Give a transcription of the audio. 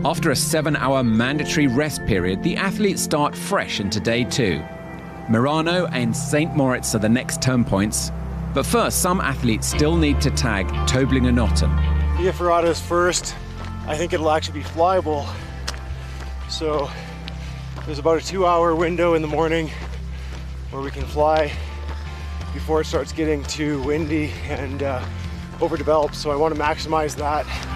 After a 7-hour mandatory rest period, the athletes start fresh into day 2. Merano and St. Moritz are the next turn points. But first, some athletes still need to tag Tobling-Notten. Via Ferrata is first. I think it'll actually be flyable. So there's about a 2-hour window in the morning where we can fly before it starts getting too windy and overdeveloped. So I want to maximize that.